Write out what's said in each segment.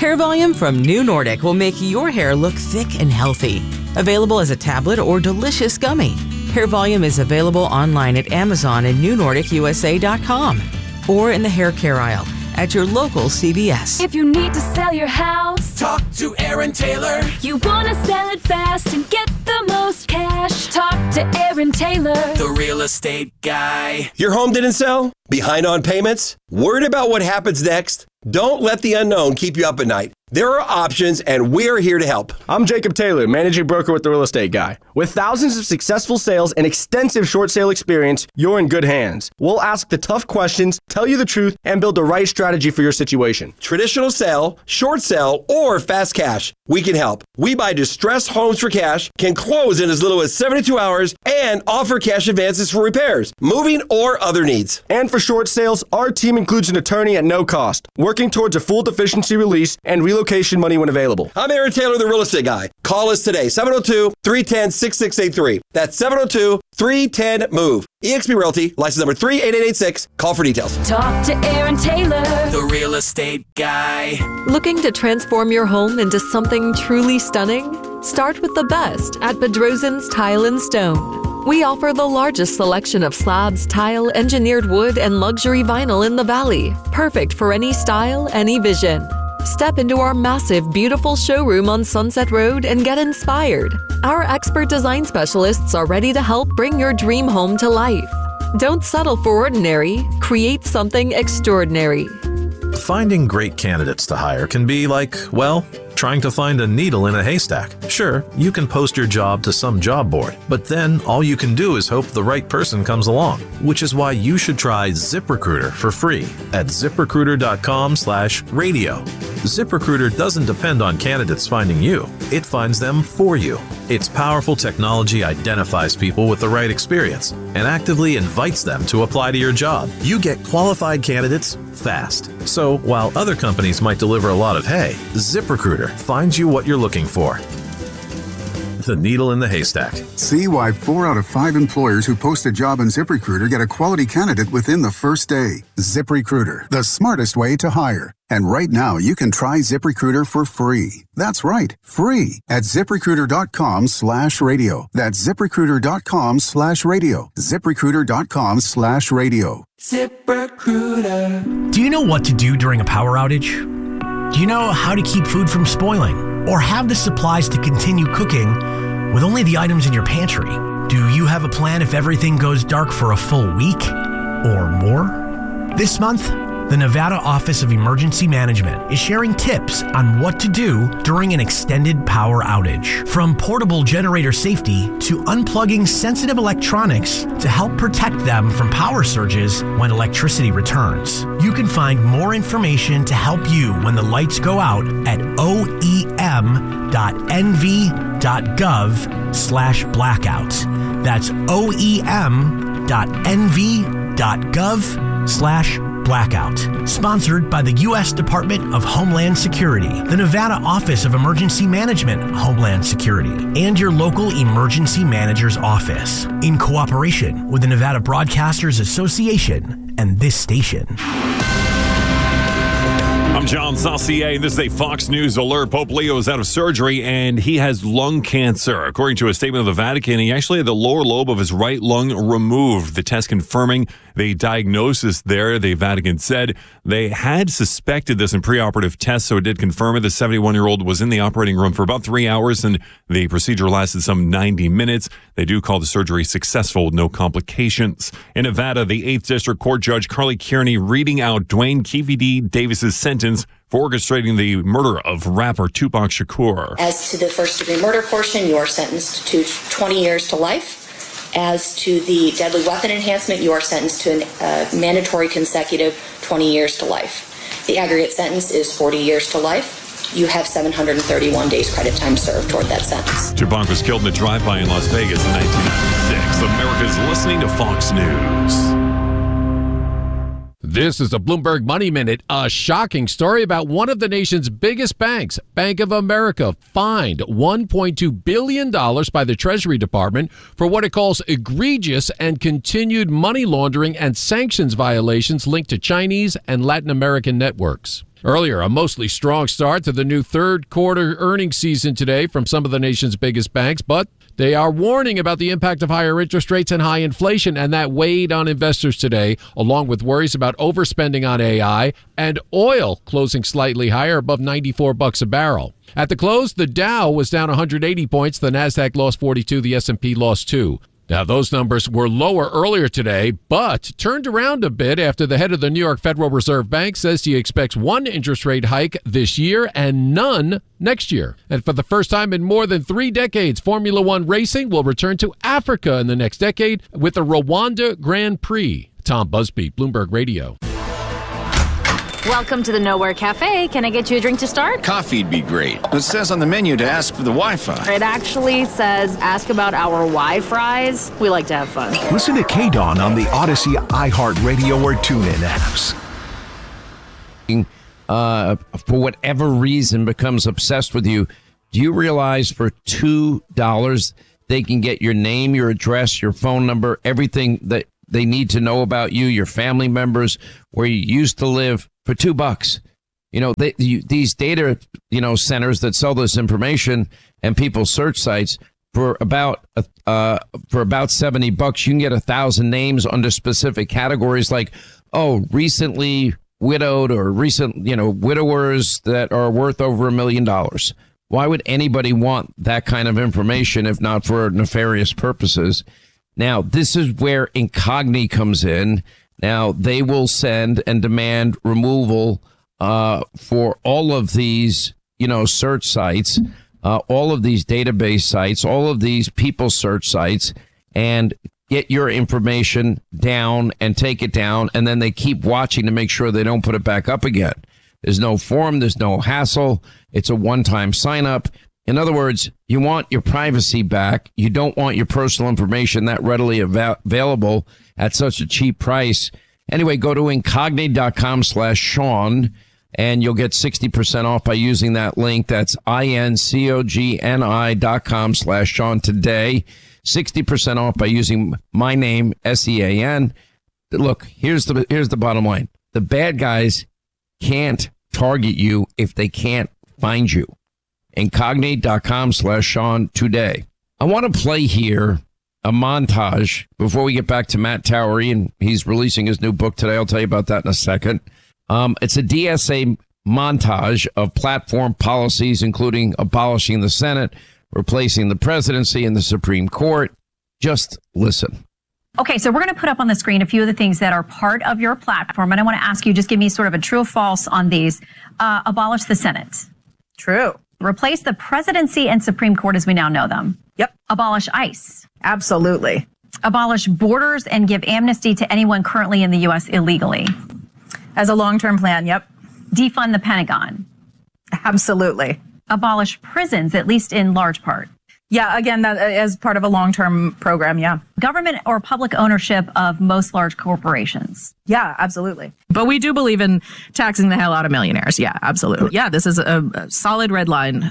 Hair Volume from New Nordic will make your hair look thick and healthy. Available as a tablet or delicious gummy. Hair Volume is available online at Amazon and NewNordicUSA.com or in the hair care aisle at your local CVS. If you need to sell your house, talk to Aaron Taylor. You want to sell it fast and get the most cash, talk to Aaron Taylor, the real estate guy. Your home didn't sell? Behind on payments? Worried about what happens next? Don't let the unknown keep you up at night. There are options, and we're here to help. I'm Jacob Taylor, managing broker with The Real Estate Guy. With thousands of successful sales and extensive short sale experience, you're in good hands. We'll ask the tough questions, tell you the truth, and build the right strategy for your situation. Traditional sale, short sale, or fast cash. We can help. We buy distressed homes for cash, can close in as little as 72 hours, and offer cash advances for repairs, moving, or other needs. And for short sales, our team includes an attorney at no cost, working towards a full deficiency release and relocation money when available. I'm Aaron Taylor, the Real Estate Guy. Call us today, 702-310-6683. That's 702-310-MOVE. eXp Realty, license number 38886. Call for details. talk to Aaron Taylor, the real estate guy. Looking to transform your home into something truly stunning? Start with the best at Bedrosian's Tile and Stone. We offer the largest selection of slabs, tile, engineered wood, and luxury vinyl in the Valley. Perfect for any style, any vision. Step into our massive, beautiful showroom on Sunset Road and get inspired. Our expert design specialists are ready to help bring your dream home to life. Don't settle for ordinary. Create something extraordinary. Finding great candidates to hire can be like, well, trying to find a needle in a haystack. Sure, you can post your job to some job board, but then all you can do is hope the right person comes along, which is why you should try ZipRecruiter for free at ZipRecruiter.com/radio. ZipRecruiter doesn't depend on candidates finding you. It finds them for you. Its powerful technology identifies people with the right experience and actively invites them to apply to your job. You get qualified candidates fast. So while other companies might deliver a lot of hay, ZipRecruiter finds you what you're looking for. The needle in the haystack. See why 4 out of 5 employers who post a job on ZipRecruiter get a quality candidate within the first day. ZipRecruiter, the smartest way to hire. And right now, you can try ZipRecruiter for free. That's right, free at ZipRecruiter.com/radio. That's ZipRecruiter.com/radio. ZipRecruiter.com/radio. ZipRecruiter. Do you know what to do during a power outage? Do you know how to keep food from spoiling? Or have the supplies to continue cooking with only the items in your pantry? Do you have a plan if everything goes dark for a full week or more? This month, the Nevada Office of Emergency Management is sharing tips on what to do during an extended power outage. From portable generator safety to unplugging sensitive electronics to help protect them from power surges when electricity returns. You can find more information to help you when the lights go out at oem.nv.gov/blackout. That's oem.nv.gov/blackout. Sponsored by the U.S. Department of Homeland Security, the Nevada Office of Emergency Management, Homeland Security, and your local emergency manager's office, in cooperation with the Nevada Broadcasters Association and this station. I'm John Saucier, and this is a Fox News alert. Pope Leo is out of surgery, and he has lung cancer. According to a statement of the Vatican, he actually had the lower lobe of his right lung removed. The test confirming the diagnosis there, the Vatican said they had suspected this in preoperative tests, so it did confirm it. The 71-year-old was in the operating room for about 3 hours, and the procedure lasted some 90 minutes. They do call the surgery successful with no complications. In Nevada, the 8th District Court Judge Carly Kearney reading out Dwayne Keefe D. Davis's sentence for orchestrating the murder of rapper Tupac Shakur. As to the first-degree murder portion, you are sentenced to 20 years to life. As to the deadly weapon enhancement, you are sentenced to a mandatory consecutive 20 years to life. The aggregate sentence is 40 years to life. You have 731 days credit time served toward that sentence. Tupac was killed in a drive-by in Las Vegas in 1996. America's listening to Fox News. This is a Bloomberg Money Minute. A shocking story about one of the nation's biggest banks, Bank of America, fined $1.2 billion by the Treasury Department for what it calls egregious and continued money laundering and sanctions violations linked to Chinese and Latin American networks. Earlier, a mostly strong start to the new third quarter earnings season today from some of the nation's biggest banks, but they are warning about the impact of higher interest rates and high inflation, and that weighed on investors today, along with worries about overspending on AI and oil closing slightly higher above $94 a barrel. At the close, the Dow was down 180 points, the Nasdaq lost 42, the S&P lost 2. Now, those numbers were lower earlier today, but turned around a bit after the head of the New York Federal Reserve Bank says he expects one interest rate hike this year and none next year. And for the first time in more than 3 decades, Formula One racing will return to Africa in the next decade with the Rwanda Grand Prix. Tom Busby, Bloomberg Radio. Welcome to the Nowhere Cafe. Can I get you a drink to start? Coffee'd be great. It says on the menu to ask for the Wi-Fi. It actually says ask about our Wi-Fries. We like to have fun. Listen to KDON on the Odyssey, iHeartRadio, or TuneIn apps. For whatever reason, becomes obsessed with you. Do you realize for $2 they can get your name, your address, your phone number, everything that they need to know about you, your family members, where you used to live, for $2? You know, these data, centers that sell this information and people's search sites for about $70, you can get 1,000 names under specific categories like, recently widowed or recent, widowers that are worth over $1 million. Why would anybody want that kind of information if not for nefarious purposes? Now, this is where Incogni comes in. Now, they will send and demand removal for all of these, search sites, all of these database sites, all of these people search sites, and get your information down and take it down. And then they keep watching to make sure they don't put it back up again. There's no form. There's no hassle. It's a one-time sign up. In other words, you want your privacy back. You don't want your personal information that readily available at such a cheap price. Anyway, go to incogni.com/Sean and you'll get 60% off by using that link. That's incogni.com/Sean today. 60% off by using my name, SEAN. Look, here's the bottom line. The bad guys can't target you if they can't find you. Incogni.com/Sean today. I want to play here a montage before we get back to Matt Towery, and he's releasing his new book today. I'll tell you about that in a second. It's a DSA montage of platform policies, including abolishing the Senate, replacing the presidency and the Supreme Court. Just listen. Okay, so we're going to put up on the screen a few of the things that are part of your platform, and I want to ask you, just give me sort of a true or false on these. Abolish the Senate. True. Replace the presidency and Supreme Court as we now know them. Yep. Abolish ICE. Absolutely. Abolish borders and give amnesty to anyone currently in the U.S. illegally. As a long-term plan, yep. Defund the Pentagon. Absolutely. Abolish prisons, at least in large part. Yeah, again, that as part of a long-term program, yeah. Government or public ownership of most large corporations. Yeah, absolutely. But we do believe in taxing the hell out of millionaires. Yeah, absolutely. Yeah, this is a solid red line.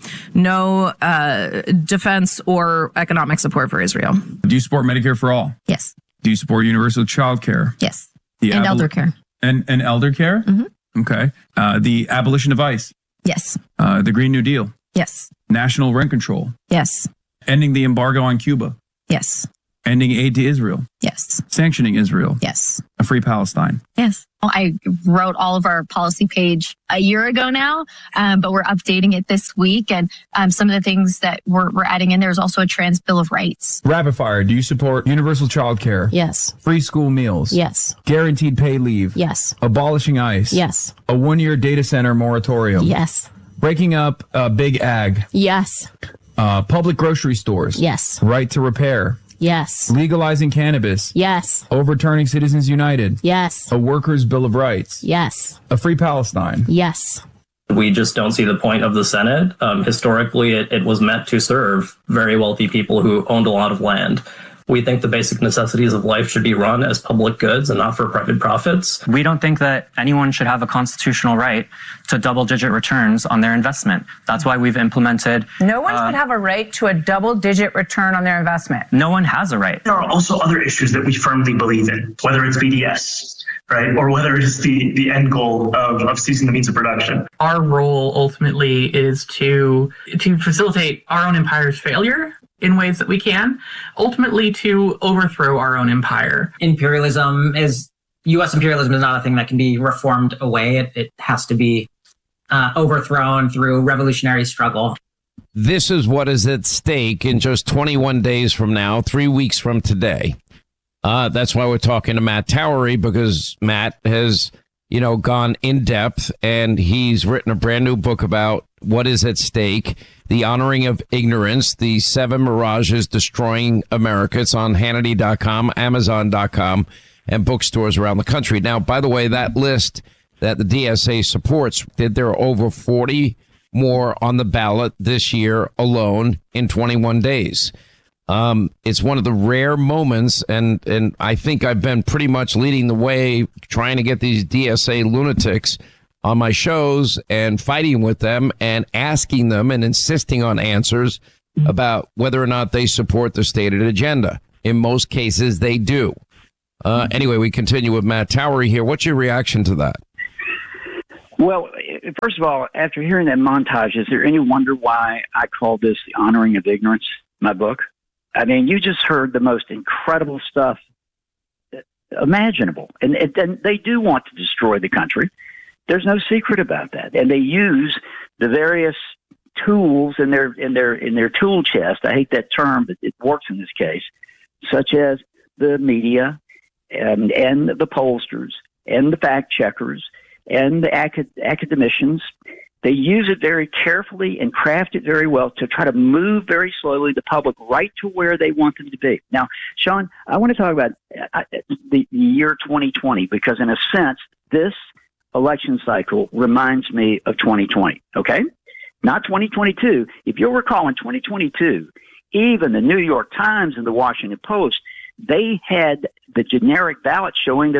No defense or economic support for Israel. Do you support Medicare for all? Yes. Do you support universal child care? Yes. And elder care. And elder care? Mm-hmm. Okay. The abolition of ICE? Yes. The Green New Deal? Yes. National rent control? Yes. Ending the embargo on Cuba? Yes. Ending aid to Israel? Yes. Sanctioning Israel? Yes. A free Palestine? Yes. I wrote all of our policy page a year ago now, but we're updating it this week. And some of the things that we're adding in, there's also a trans bill of rights. Rapid fire. Do you support universal child care? Yes. Free school meals? Yes. Guaranteed paid leave? Yes. Abolishing ICE? Yes. A 1-year data center moratorium? Yes. Breaking up big ag? Yes. Public grocery stores? Yes. Right to repair? Yes. Legalizing cannabis? Yes. Overturning Citizens United? Yes. A workers' bill of rights? Yes. A free Palestine? Yes. We just don't see the point of the Senate. Historically, it was meant to serve very wealthy people who owned a lot of land. We think the basic necessities of life should be run as public goods and not for private profits. We don't think that anyone should have a constitutional right to double-digit returns on their investment. That's why we've implemented... No one should have a right to a double-digit return on their investment. No one has a right. There are also other issues that we firmly believe in, whether it's BDS, right, or whether it's the end goal of ceasing the means of production. Our role ultimately is to facilitate our own empire's failure in ways that we can, ultimately to overthrow our own empire. U.S. imperialism is not a thing that can be reformed away. It has to be overthrown through revolutionary struggle. This is what is at stake in just 21 days from now, 3 weeks from today. That's why we're talking to Matt Towery, because Matt has, gone in depth, and he's written a brand new book about what is at stake, the honoring of ignorance, the 7 mirages destroying America. It's on Hannity.com, Amazon.com, and bookstores around the country. Now, by the way, that list that the DSA supports, there are over 40 more on the ballot this year alone in 21 days. It's one of the rare moments, and I think I've been pretty much leading the way trying to get these DSA lunatics on my shows and fighting with them and asking them and insisting on answers about whether or not they support the stated agenda. In most cases, they do. Anyway, we continue with Matt Towery here. What's your reaction to that? Well, first of all, after hearing that montage, is there any wonder why I call this The Honoring of Ignorance, my book? I mean, you just heard the most incredible stuff imaginable. And they do want to destroy the country. There's no secret about that. And they use the various tools in their tool chest. I hate that term, but it works in this case, such as the media and the pollsters and the fact checkers and the academicians. They use it very carefully and craft it very well to try to move very slowly the public right to where they want them to be. Now, Sean, I want to talk about the year 2020 because, in a sense, this election cycle reminds me of 2020, okay? Not 2022. If you'll recall, in 2022, even the New York Times and the Washington Post, they had the generic ballot showing that